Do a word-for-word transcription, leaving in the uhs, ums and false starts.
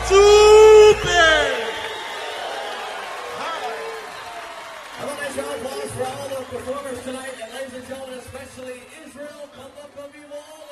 Super! Have a nice round of applause for all the performers tonight, and ladies and gentlemen, especially Israel, come up from you all.